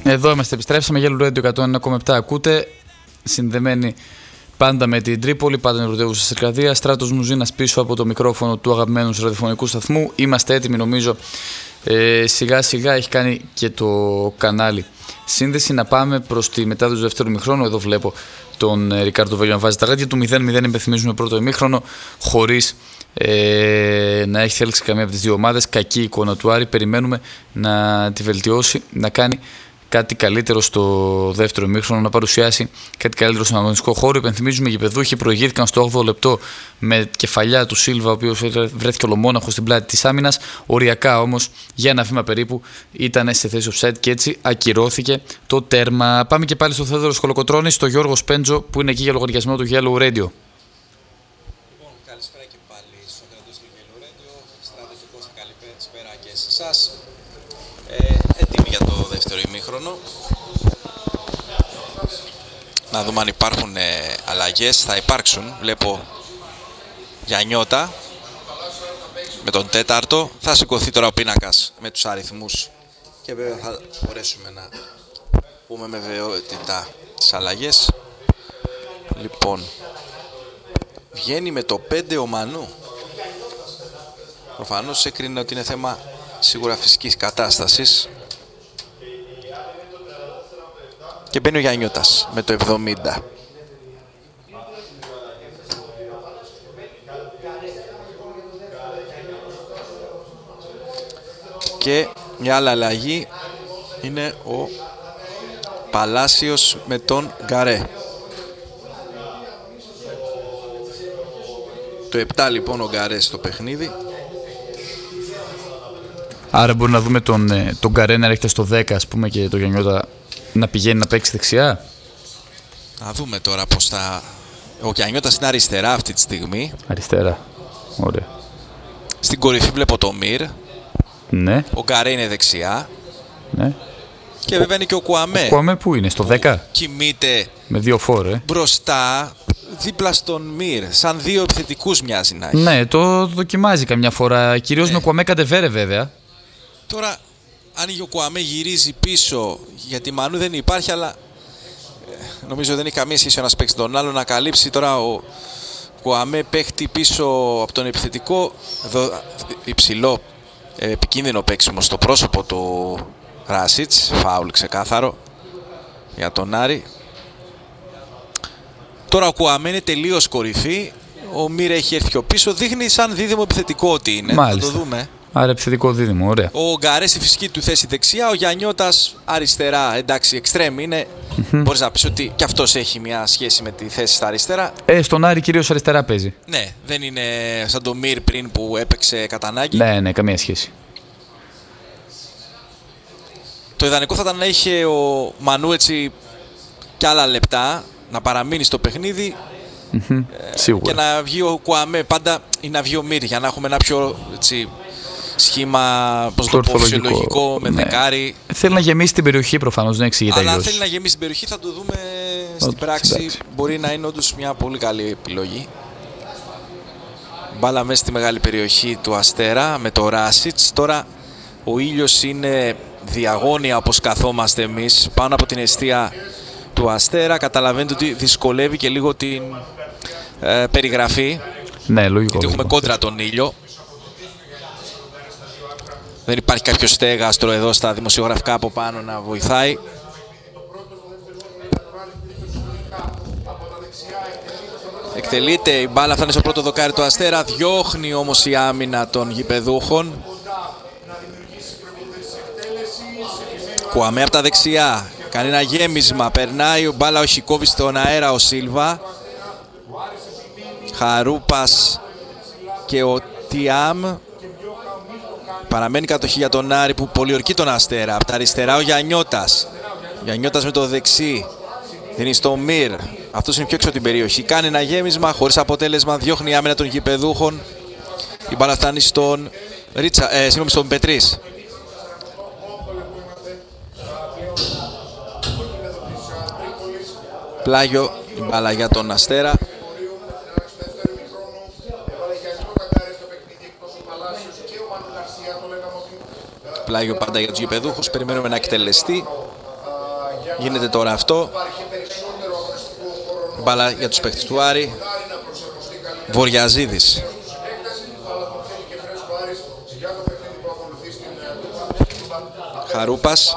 Εδώ είμαστε, επιστρέψαμε. Yellow Radio 101,7 ακούτε. Συνδεμένοι πάντα με την Τρίπολη, πάντα είναι πρωτεύουσα της Αρκαδίας. Στράτος Μουζίνας πίσω από το μικρόφωνο του αγαπημένου ραδιοφωνικού σταθμού. Είμαστε έτοιμοι, νομίζω. Σιγά σιγά έχει κάνει και το κανάλι σύνδεση. Να πάμε προς τη μετάδοση του δεύτερου ημιχρόνου. Εδώ βλέπω τον Ρικάρντο Βέλιο να βάζει τα γάτια του 0-0. Υπενθυμίζουμε πρώτο ημίχρονο, χωρίς να έχει θέλξει καμία από τις δύο ομάδες. Κακή εικόνα του Άρη. Περιμένουμε να τη βελτιώσει, να κάνει κάτι καλύτερο στο δεύτερο ημίχρονο, να παρουσιάσει κάτι καλύτερο στον αγωνιστικό χώρο. Υπενθυμίζουμε, οι γηπεδούχοι προηγήθηκαν στο 8ο λεπτό με κεφαλιά του Σίλβα, ο οποίος βρέθηκε ολομόναχος στην πλάτη της άμυνας. Οριακά όμως, για ένα βήμα περίπου, ήταν σε θέση offside και έτσι ακυρώθηκε το τέρμα. Πάμε και πάλι στο Θόδωρο Σκολοκοτρώνη, στο Γιώργο Σπέντζο, που είναι εκεί για λογαριασμό του Yellow Radio. Καλησπέρα και πάλι στο κρατός του Yellow Radio. Στρατηγικός, καλησπέρα και σε εσάς. Έτοιμοι για το δεύτερο ημίχρονο. Να δούμε αν υπάρχουν αλλαγές. Θα υπάρξουν. Βλέπω Γιαννιώτα με τον τέταρτο. Θα σηκωθεί τώρα ο πίνακας με τους αριθμούς και βέβαια θα μπορέσουμε να πούμε με βεβαιότητα τις αλλαγές. Λοιπόν, βγαίνει με το 5 ο Μανού. Προφανώς έκρινε ότι είναι θέμα σίγουρα φυσικής κατάστασης. Και μπαίνει ο Γιαννιώτας με το 70. Και μια άλλη αλλαγή είναι ο Παλάσιος με τον Γκαρέ. Το 7 λοιπόν ο Γκαρέ στο παιχνίδι. Άρα μπορεί να δούμε τον Γκαρέ να έρχεται στο 10, ας πούμε, και το Γιαννιώτα να πηγαίνει να παίξει δεξιά. Να δούμε τώρα πώς θα... Ο Γιαννιώτας είναι αριστερά αυτή τη στιγμή. Αριστερά. Ωραία. Στην κορυφή βλέπω το Μυρ. Ναι. Ο Γκαρέ είναι δεξιά. Ναι. Και βέβαια είναι και ο Κουαμέ. Ο Κουαμέ που είναι, στο 10. Κοιμείται με δύο φόρ, μπροστά, δίπλα στον Μυρ. Σαν δύο επιθετικούς μοιάζει να έχει. Ναι, το δοκιμάζει καμιά φορά. Κυρίως με Κουαμέ κατεβέρε βέβαια. Τώρα, αν ο Κουαμέ γυρίζει πίσω, γιατί Μανού δεν υπάρχει, αλλά νομίζω δεν έχει καμία σχέση ο ένας παίξει τον άλλο να καλύψει. Τώρα ο Κουαμέ παίχτη πίσω από τον επιθετικό. Εδώ υψηλό επικίνδυνο παίξιμο στο πρόσωπο του Ράσιτς. Φάουλ ξεκάθαρο για τον Άρη. Τώρα ο Κουαμέ είναι τελείως κορυφή. Ο Μυρ έχει έρθει πιο πίσω. Δείχνει σαν δίδυμο επιθετικό ότι είναι. Μάλιστα. Θα το δούμε. Άρα επιθετικό δίδυμο, ωραία. Ο Γκαρέ στη φυσική του θέση δεξιά, ο Γιαννιώτας αριστερά. Εντάξει, εξτρέμ είναι. Μπορείς να πεις ότι και αυτός έχει μια σχέση με τη θέση στα αριστερά. Στον Άρη κυρίως αριστερά παίζει. Ναι, δεν είναι σαν το Μυρ πριν που έπαιξε κατά ανάγκη. Ναι, καμία σχέση. Το ιδανικό θα ήταν να είχε ο Μανού έτσι κι άλλα λεπτά, να παραμείνει στο παιχνίδι. Σίγουρα. Και να βγει ο Κουαμέ πάντα ή να βγει ο Μυρ για να έχουμε ένα πιο έτσι, σχήμα, πώς το πω, φυσιολογικό με δεκάρι. Θέλει να γεμίσει την περιοχή προφανώς, δεν εξηγείται αλλιώς. Αλλά αν θέλει να γεμίσει την περιοχή θα το δούμε στην πράξη. Μπορεί να είναι όντως μια πολύ καλή επιλογή. Μπάλα μέσα στη μεγάλη περιοχή του Αστέρα με το Ράσιτς. Τώρα ο ήλιος είναι διαγώνια όπως καθόμαστε εμείς πάνω από την εστία του Αστέρα. Καταλαβαίνετε ότι δυσκολεύει και λίγο την περιγραφή. Ναι, λογικό. Γιατί έχουμε κόντρα τον ήλιο. Δεν υπάρχει κάποιο στέγαστρο εδώ στα δημοσιογραφικά από πάνω να βοηθάει. Εκτελείται η μπάλα, φτάνει στο πρώτο δοκάρι του Αστέρα. Διώχνει όμως η άμυνα των γηπεδούχων. Κουαμέ από τα δεξιά. Κάνει ένα γέμισμα. Περνάει ο μπάλα, όχι κόβει στον αέρα ο Σίλβα. Χαρούπας και ο Τιάμ. Παραμένει κατοχή για τον Άρη που πολιορκεί τον Αστέρα. Από τα αριστερά ο Γιαννιώτας. Γιαννιώτας με το δεξί. Δίνει στο Μυρ. Αυτός είναι πιο έξω από την περιοχή. Κάνει ένα γέμισμα χωρίς αποτέλεσμα. Διώχνει η άμυνα των γηπεδούχων. Η μπάλα φτάνει στον στον Πετρίς. Πλάγιο η μπάλα για τον Αστέρα. Πλάγιο πάντα για τους γηπεδούχους. Περιμένουμε να εκτελεστεί. Γίνεται τώρα αυτό. Μπάλα για τους παίκτες του Άρη. Βοριαζίδης. Χαρούπας.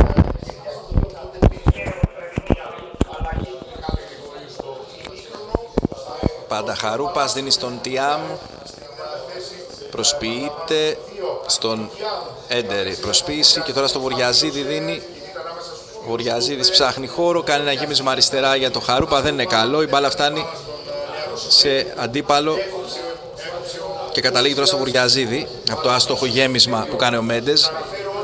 Πάντα Χαρούπας, δίνει στον Τιάμ. Προσποιείται στον Έντερ η προσποίηση και τώρα στο Βοριαζίδη δίνει. Ο Βοριαζίδης ψάχνει χώρο, κάνει ένα γέμισμα αριστερά για το Χαρούπα, δεν είναι καλό. Η μπάλα φτάνει σε αντίπαλο και καταλήγει τώρα στο Βοριαζίδη από το άστοχο γέμισμα που κάνει ο Μέντες.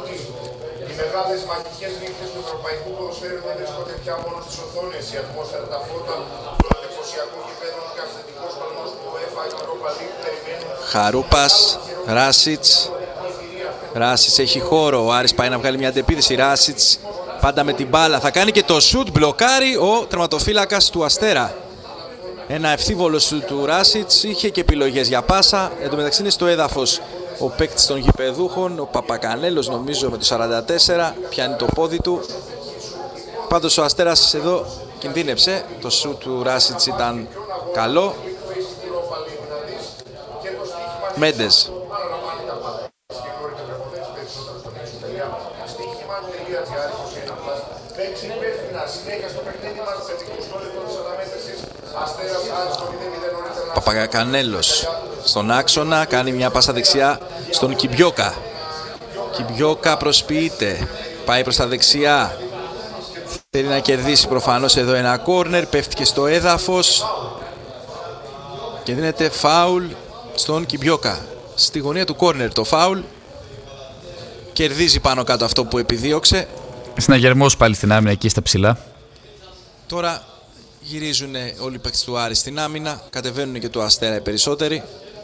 Χαρούπας, Ράσιτς. Ράσιτς έχει χώρο, ο Άρης πάει να βγάλει μια αντεπίθεση. Ράσιτς πάντα με την μπάλα, θα κάνει και το σουτ, μπλοκάρει ο τερματοφύλακας του Αστέρα. Ένα ευθύβολο σουτ του Ράσιτς, είχε και επιλογές για πάσα. Εν τω μεταξύ είναι στο έδαφος ο παίκτης των γηπεδούχων, ο Παπακανέλος νομίζω με το 44, πιάνει το πόδι του. Πάντως ο Αστέρας εδώ κινδύνεψε, το σουτ του Ράσιτς ήταν καλό. Μέντες. Παπακανέλος στον άξονα, κάνει μια πάσα δεξιά στον Κιμπιόκα. Κιμπιόκα προσποιείται, πάει προς τα δεξιά. Θέλει να κερδίσει προφανώς εδώ ένα κόρνερ, πέφτει και στο έδαφος και δίνεται φάουλ στον Κιμπιόκα. Στη γωνία του κόρνερ το φάουλ. Κερδίζει πάνω κάτω αυτό που επιδίωξε. Συναγερμός πάλι στην άμυνα εκεί στα ψηλά. Τώρα γυρίζουν όλοι οι παίκτες του Άρη στην άμυνα. Κατεβαίνουν και του Αστέρα οι περισσότεροι.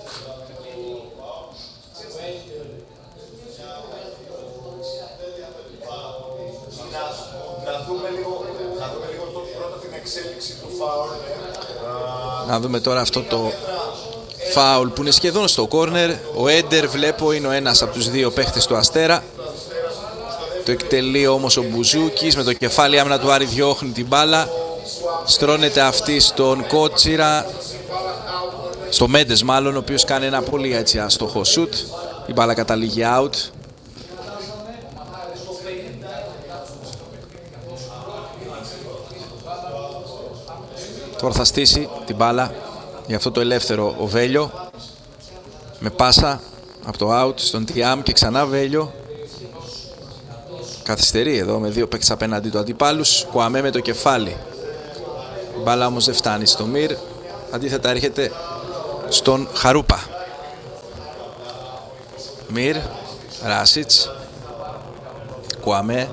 Να δούμε τώρα αυτό το φάουλ που είναι σχεδόν στο κόρνερ. Ο Έντερ βλέπω είναι ο ένας από τους δύο παίχτες του Αστέρα. Το εκτελεί όμως ο Μπουζούκης με το κεφάλι άμυνα του Άρη, διώχνει την μπάλα. Στρώνεται αυτή στον Κότσιρα, στο Μέντες μάλλον, ο οποίος κάνει ένα πολύ έτσι άστοχο σουτ. Η μπάλα καταλήγει out. Τώρα θα στήσει την μπάλα για αυτό το ελεύθερο ο Βέλιο με πάσα από το out στον Τιάμ και ξανά Βέλιο. Καθυστερεί εδώ με δύο παίκτες απέναντι του αντιπάλους. Κουαμέ με το κεφάλι. Η μπάλα όμως δεν φτάνει στο Μυρ. Αντίθετα έρχεται στον Χαρούπα. Μυρ, Ράσιτς, Κουαμέ.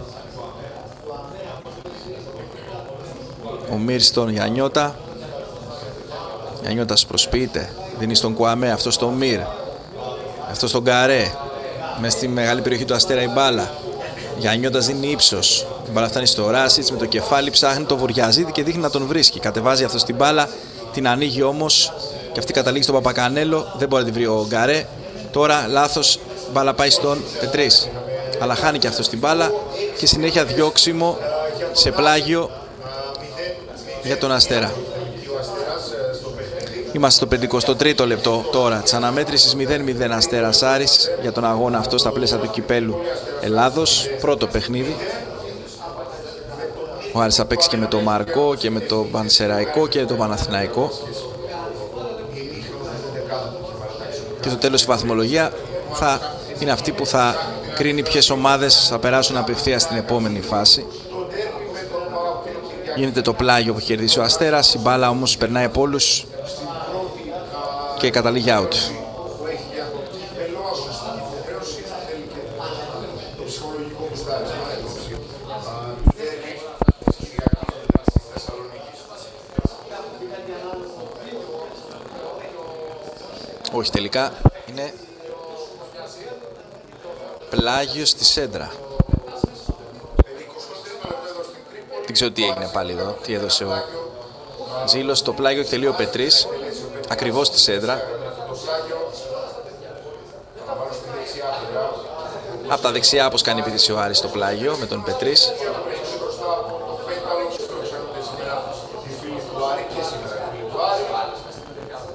Ο Μυρ στον Γιαννιώτα. Γιαννιώτας προσποιείται. Δίνει στον Κουαμέ, αυτό στον Μυρ. Αυτό στον Καρέ. Μες στη μεγάλη περιοχή του Αστέρα η μπάλα. Γιαννιώτας δίνει ύψος. Την μπάλα φτάνει στο Ράσιτς με το κεφάλι, ψάχνει το Βοριαζίδη και δείχνει να τον βρίσκει. Κατεβάζει αυτό την μπάλα, την ανοίγει όμως και αυτή καταλήγει στον Παπακανέλο. Δεν μπορεί να την βρει ο Γκαρέ. Τώρα λάθος, μπάλα πάει στον Πετρής. Αλλά χάνει και αυτό την μπάλα και συνέχεια διώξιμο σε πλάγιο για τον Αστέρα. Είμαστε στο 53ο λεπτό τώρα της αναμέτρησης. 0-0 Αστέρας Άρης για τον αγώνα αυτό στα πλαίσια του Κυπέλου Ελλάδος. Πρώτο παιχνίδι. Ο Άρης θα παίξει και με το Μαρκό και με το Πανσεραϊκό και το Παναθηναϊκό. Και το τέλος η βαθμολογία θα είναι αυτή που θα κρίνει ποιες ομάδες θα περάσουν απευθείας στην επόμενη φάση. Γίνεται το πλάγιο που κερδίσει ο Αστέρας. Η μπάλα όμως περνάει από όλους και καταλήγει out. Όχι, τελικά είναι πλάγιο στη σέντρα. Δεν ξέρω τι έγινε πάλι εδώ, τι έδωσε ο Τζίλος. Στο πλάγιο εκτελεί ο Πετρής, ακριβώς στη σέντρα. Από τα δεξιά όπως κάνει επίθεση ο Άρης στο πλάγιο με τον Πετρής.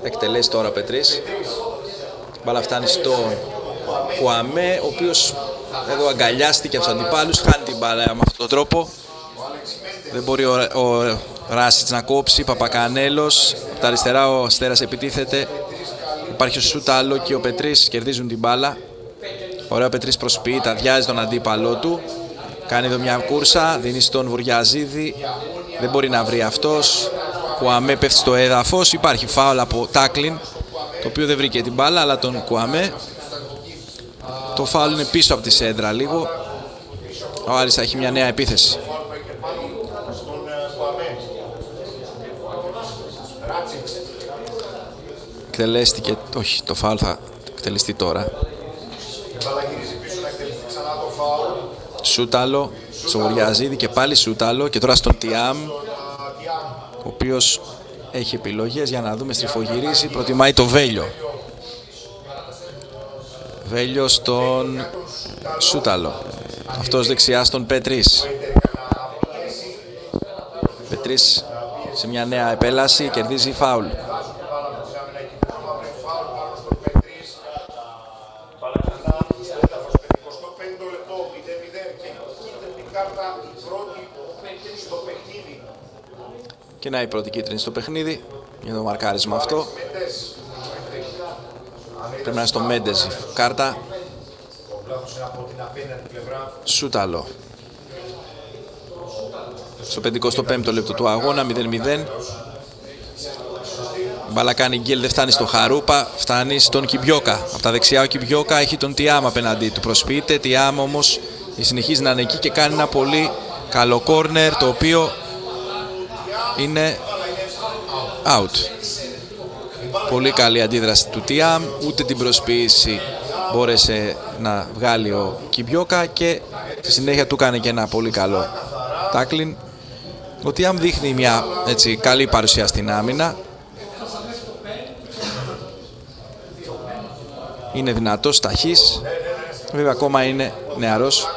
εκτελέσει τώρα ο Πετρής. Μπάλα φτάνει στον Κουαμέ, ο οποίος εδώ αγκαλιάστηκε από τους αντιπάλους, χάνει την μπάλα με αυτόν τον τρόπο. Δεν μπορεί ο Ράσιτς να κόψει. Παπακανέλος από τα αριστερά, ο Αστέρας επιτίθεται. Υπάρχει ο Σούταλο και ο Πετρής, κερδίζουν την μπάλα. Ωραία, ο Πετρής προσποιείται, αδειάζει τον αντίπαλό του. Κάνει εδώ μια κούρσα, δίνει στον Βουριαζίδη. Δεν μπορεί να βρει αυτός. Κουαμέ πέφτει στο έδαφος. Υπάρχει φάουλ από τάκλιν, το οποίο δεν βρήκε την μπάλα, αλλά τον Κουαμέ. Το φάουλ είναι πίσω από τη σέντρα λίγο. Ο Άρης θα έχει μια νέα επίθεση. Εκτελέστηκε, όχι, το φάουλ θα εκτελεστεί τώρα. Σούταλο, στο Βουριαζίδη και πάλι Σούταλο και τώρα στον Τιάμ, ο οποίος έχει επιλογές, για να δούμε, στριφογυρίζει, προτιμάει το Βέλιο. Βέλιο στον Σούταλο, αυτός δεξιά στον Πετρής. Πετρής σε μια νέα επέλαση κερδίζει φάουλ. Και να η πρώτη κίτρινη στο παιχνίδι για το μαρκάρισμα αυτό. Πρέπει να είναι στο Μέντες κάρτα. Σούταλο. Στο 55ο λεπτό του αγώνα, 0-0. Μπάλα κάνει γκέλ, δεν φτάνει στο Χαρούπα, φτάνει στον Κιμπιόκα. Από τα δεξιά ο Κιμπιόκα έχει τον Τιάμ απέναντί του. Προσποιείται, Τιάμ όμως συνεχίζει να είναι εκεί και κάνει ένα πολύ καλό κόρνερ, το οποίο είναι out. Πολύ καλή αντίδραση του Τιάμ, ούτε την προσποίηση μπόρεσε να βγάλει ο Κιμπιόκα και στη συνέχεια του κάνει και ένα πολύ καλό τάκλιν. Ο Τιάμ δείχνει μια έτσι καλή παρουσία στην άμυνα. Είναι δυνατός, ταχύς, βέβαια ακόμα είναι νεαρός.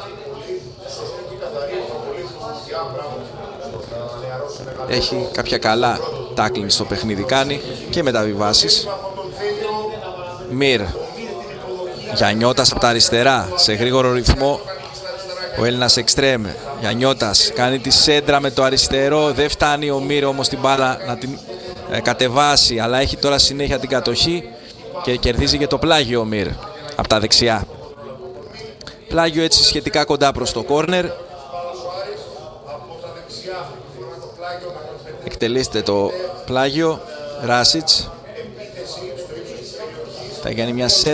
Έχει κάποια καλά τάκλιν στο παιχνίδι, κάνει και μεταβιβάσεις. Μυρ, Γιαννιώτας από τα αριστερά, σε γρήγορο ρυθμό ο Έλληνας εξτρέμ. Γιαννιώτας κάνει τη σέντρα με το αριστερό, δεν φτάνει ο Μυρ όμως την μπάλα να την κατεβάσει, αλλά έχει τώρα συνέχεια την κατοχή και κερδίζει και το πλάγιο ο Μυρ από τα δεξιά. Πλάγιο έτσι σχετικά κοντά προς το κόρνερ. Εκτελείστε το πλάγιο. Ράσιτς θα κάνει μια σέντρα.